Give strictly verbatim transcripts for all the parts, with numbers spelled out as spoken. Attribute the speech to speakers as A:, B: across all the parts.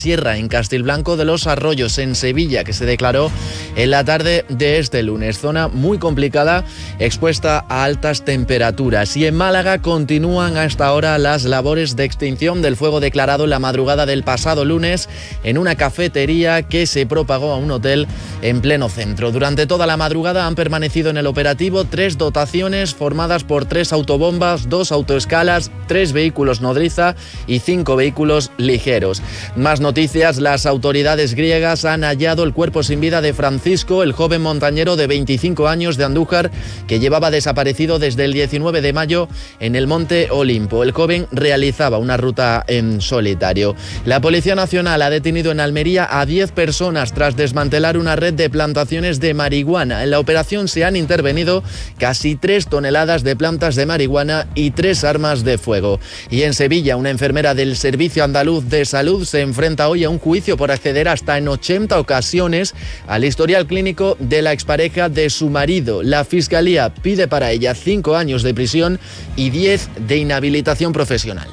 A: Sierra, en Castilblanco de los Arroyos, en Sevilla, que se declaró en la tarde de este lunes. Zona muy complicada, expuesta a altas temperaturas. Y en Málaga continúan hasta ahora las labores de extinción del fuego declarado en la madrugada del pasado lunes en una cafetería que se propagó a un hotel en pleno centro. Durante toda la madrugada han permanecido en el operativo tres dotaciones formadas por tres autobombas, dos autoescalas, tres vehículos nodriza y cinco vehículos ligeros. Más noticias, las autoridades griegas han hallado el cuerpo sin vida de Francisco, el joven montañero de veinticinco años de Andújar, que llevaba desaparecido desde el diecinueve de mayo en el Monte Olimpo. El joven realizaba una ruta en solitario. La Policía Nacional ha detenido en Almería a diez personas tras desmantelar una red de plantaciones de marihuana. En la operación se han intervenido casi tres toneladas de plantas de marihuana y tres armas de fuego. Y en Sevilla, una enfermera del Servicio Andaluz de Salud se enfrenta hoy a un juicio por acceder hasta en ochenta ocasiones al historial clínico de la expareja de su marido. La Fiscalía pide para ella cinco años de prisión y diez de inhabilitación profesional.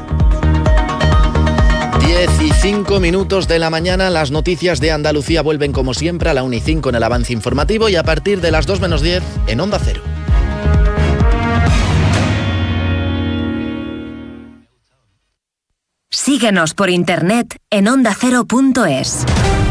A: diez y cinco minutos de la mañana, las noticias de Andalucía vuelven como siempre a la una y cinco en el avance informativo y a partir de las dos menos diez en Onda Cero.
B: Síguenos por internet en onda cero punto es.